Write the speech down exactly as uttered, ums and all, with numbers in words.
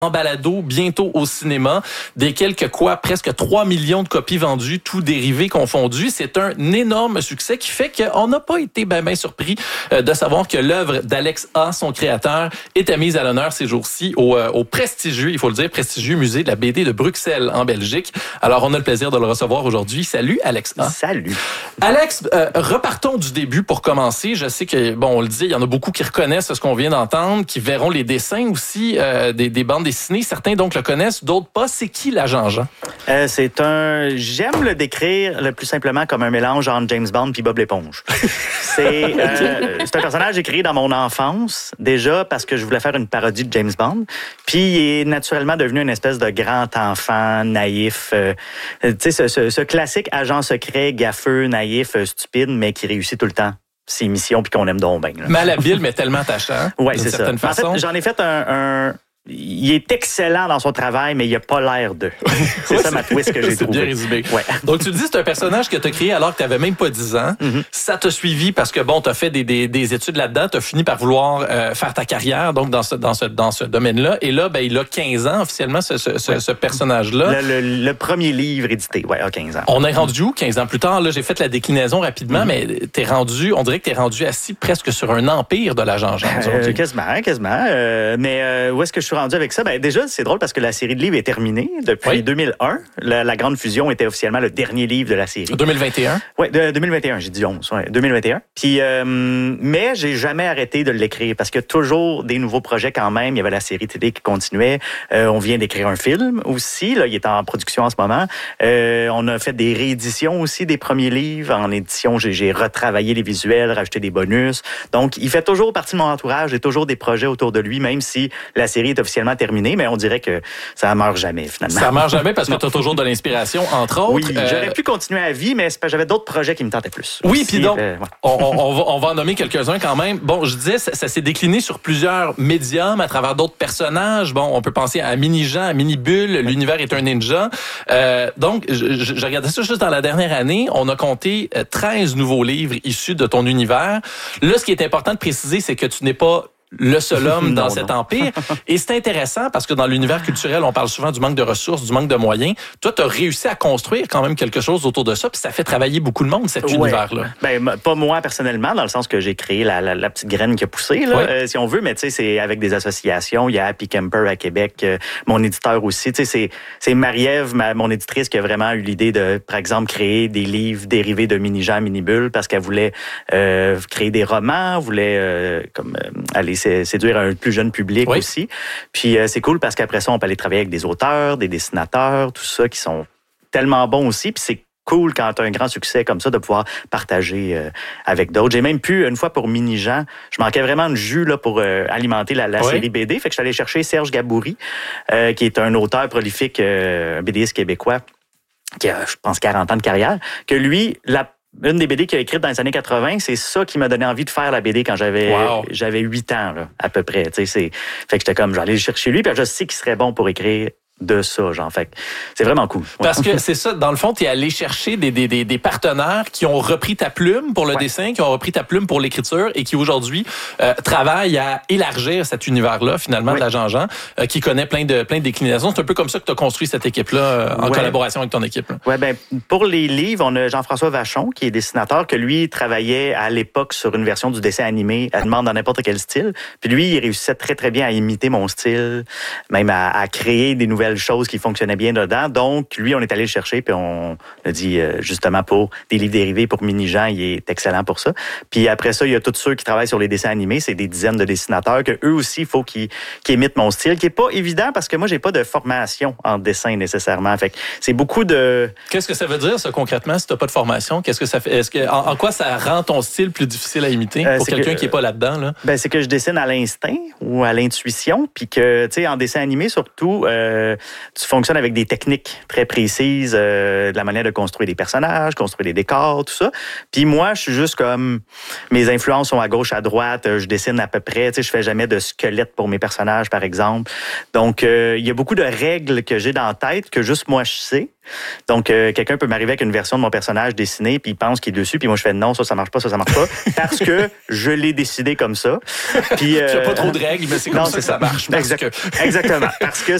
en balado, bientôt au cinéma. Des quelques quoi, presque trois millions de copies vendues, tout dérivés confondus. C'est un énorme succès qui fait qu'on n'a pas été ben, ben surpris de savoir que l'œuvre d'Alex A, son créateur, était mise à l'honneur ces jours-ci au, au prestigieux, il faut le dire, prestigieux musée de la B D de Bruxelles, en Belgique. Alors, on a le plaisir de le recevoir aujourd'hui. Salut, Alex A. Salut. Alex, euh, repartons du début pour commencer. Je sais que, bon, on le dit, il y en a beaucoup qui reconnaissent ce qu'on vient d'entendre, qui verront les dessins aussi euh, des, des bandes dessinées. Certains donc le connaissent, d'autres pas. C'est qui la Jean-Jean? Euh, c'est un... J'aime le décrire le plus simplement comme un mélange entre James Bond puis Bob l'éponge. c'est, euh, c'est un personnage écrit dans mon enfance, déjà parce que je voulais faire une parodie de James Bond. Puis il est naturellement devenu une espèce de grand enfant naïf. Euh, tu sais, ce, ce, ce classique agent secret, gaffeux, naïf, stupide, mais qui réussit tout le temps ses missions puis qu'on aime donc bien. Malhabile, mais tellement attachant. Oui, c'est ça. Façon. En fait, j'en ai fait un... un il est excellent dans son travail, mais il n'a pas l'air de. C'est ouais, ça ma twist que j'ai c'est trouvé. Bien résumé. Ouais. Donc, tu dis c'est un personnage que tu as créé alors que tu n'avais même pas dix ans. Mm-hmm. Ça t'a suivi parce que, bon, tu as fait des, des, des études là-dedans. Tu as fini par vouloir euh, faire ta carrière donc dans ce, dans ce, dans ce domaine-là. Et là, ben, il a quinze ans officiellement, ce, ce, ce, ouais. ce personnage-là. Le, le, le premier livre édité, oui, à quinze ans. On est rendu où quinze ans plus tard? Là, j'ai fait la déclinaison rapidement, mm-hmm. mais t'es rendu, on dirait que tu es rendu assis presque sur un empire de la Jean-Jean. Euh, quasiment, quasiment. Euh, mais euh, où est-ce que je suis rendu avec ça? Ben, déjà, c'est drôle parce que la série de livres est terminée depuis oui. deux mille un. La, la Grande Fusion était officiellement le dernier livre de la série. deux mille vingt et un? Oui, deux mille vingt et un, j'ai dit onze. Ouais, deux mille vingt et un. Puis, euh, mais j'ai jamais arrêté de l'écrire parce qu'il y a toujours des nouveaux projets quand même. Il y avait la série télé qui continuait. Euh, on vient d'écrire un film aussi. Là, il est en production en ce moment. Euh, on a fait des rééditions aussi des premiers livres. En édition, j'ai, j'ai retravaillé les visuels, rajouté des bonus. Donc, il fait toujours partie de mon entourage. J'ai toujours des projets autour de lui, même si la série est officiellement terminée. Mais on dirait que ça ne meurt jamais, finalement. Ça ne meurt jamais parce que tu as toujours de l'inspiration, entre autres. Oui, euh... j'aurais pu continuer à vie, mais j'avais d'autres projets qui me tentaient plus. Oui, puis donc, euh, ouais. on, on, va, on va en nommer quelques-uns quand même. Bon, je disais, ça, ça s'est décliné sur plusieurs médiums à travers d'autres personnages. Bon, on peut penser à Mini-Jean, à Mini-Bulle, oui. L'univers est un ninja. Euh, donc, je, je, je regardais ça juste dans la dernière année. On a compté treize nouveaux livres issus de ton univers. Là, ce qui est important de préciser, c'est que tu n'es pas le seul homme dans non, cet non. empire. Et c'est intéressant parce que dans l'univers culturel, on parle souvent du manque de ressources, du manque de moyens. Toi, tu as réussi à construire quand même quelque chose autour de ça, puis ça fait travailler beaucoup de monde, cet ouais. univers-là. Ben, pas moi personnellement, dans le sens que j'ai créé la, la, la petite graine qui a poussé, là, ouais. euh, si on veut, mais tu sais, c'est avec des associations. Il y a Happy Camper à Québec, euh, mon éditeur aussi. Tu sais, c'est, c'est Marie-Ève, ma, mon éditrice, qui a vraiment eu l'idée de, par exemple, créer des livres dérivés de Mini-Jean, Mini-Bulle, parce qu'elle voulait euh, créer des romans, voulait euh, comme euh, aller séduire un plus jeune public oui. aussi. Puis euh, c'est cool parce qu'après ça, on peut aller travailler avec des auteurs, des dessinateurs, tout ça, qui sont tellement bons aussi. Puis c'est cool quand tu as un grand succès comme ça de pouvoir partager euh, avec d'autres. J'ai même pu, une fois pour Mini-Jean, je manquais vraiment de jus là, pour euh, alimenter la, la oui. série B D. Fait que je suis allé chercher Serge Gaboury, euh, qui est un auteur prolifique, euh, un BDiste québécois, qui a, je pense, quarante ans de carrière, que lui, la une des B D qu'il a écrites dans les années quatre-vingts, c'est ça qui m'a donné envie de faire la B D quand j'avais wow. j'avais huit ans, là, à peu près. Tu sais, c'est... Fait que j'étais comme, j'allais chercher lui, puis je sais qu'il serait bon pour écrire de ça, genre. Fait c'est vraiment cool. Ouais. Parce que c'est ça, dans le fond, tu es allé chercher des, des, des, des partenaires qui ont repris ta plume pour le ouais. dessin, qui ont repris ta plume pour l'écriture et qui aujourd'hui euh, travaillent à élargir cet univers-là, finalement, ouais. de la Jean-Jean, euh, qui connaît plein de, plein de déclinaisons. C'est un peu comme ça que tu as construit cette équipe-là euh, en ouais. collaboration avec ton équipe. Oui, ben pour les livres, on a Jean-François Vachon, qui est dessinateur, que lui travaillait à l'époque sur une version du dessin animé à demande dans n'importe quel style. Puis lui, il réussissait très, très bien à imiter mon style, même à, à créer des nouvelles choses qui fonctionnaient bien dedans. Donc, lui, on est allé le chercher, puis on a dit, euh, justement, pour des livres dérivés, pour Mini-Jean, il est excellent pour ça. Puis après ça, il y a tous ceux qui travaillent sur les dessins animés. C'est des dizaines de dessinateurs que eux aussi, il faut qu'ils, qu'ils imitent mon style, qui est pas évident parce que moi, j'ai pas de formation en dessin nécessairement. Fait que c'est beaucoup de... Qu'est-ce que ça veut dire, ça, concrètement, si t'as pas de formation? Qu'est-ce que ça fait? Est-ce que, en, en quoi ça rend ton style plus difficile à imiter euh, pour quelqu'un que, qui est pas là-dedans, là? Ben, c'est que je dessine à l'instinct ou à l'intuition, puis que, tu sais, en dessin animé, surtout, euh, tu fonctionnes avec des techniques très précises, euh, de la manière de construire des personnages, construire des décors, tout ça. Puis moi, je suis juste comme... Mes influences sont à gauche, à droite. Je dessine à peu près. Tu sais, je fais jamais de squelette pour mes personnages, par exemple. Donc, euh, il y a beaucoup de règles que j'ai dans la tête que juste moi, je sais. Donc, euh, quelqu'un peut m'arriver avec une version de mon personnage dessiné, puis il pense qu'il est dessus, puis moi, je fais non, ça, ça marche pas, ça, ça marche pas, parce que je l'ai décidé comme ça. Puis, euh, tu n'as pas trop de règles, mais c'est comme non, ça que ça marche. Exact, que... Exactement. Parce que